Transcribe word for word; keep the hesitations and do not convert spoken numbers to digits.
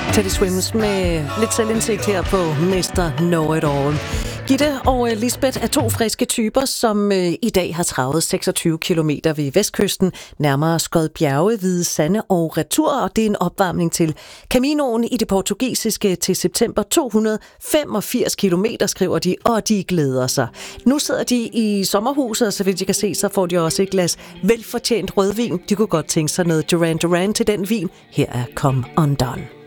Teddy Swims med lidt selvindsigt her på mister Know-It-All. Gitte og Lisbeth er to friske typer, som i dag har travet seksogtyve kilometer ved vestkysten, nærmere Skodbjerge, Hvide Sande og retur, og det er en opvarmning til Caminoen i det portugisiske til september. to hundrede og femogfirs kilometer, skriver de, og de glæder sig. Nu sidder de i sommerhuset, og så vidt jeg kan se, så får de også et glas velfortjent rødvin. De kunne godt tænke sig noget Duran Duran til den vin. Her er Come Undone.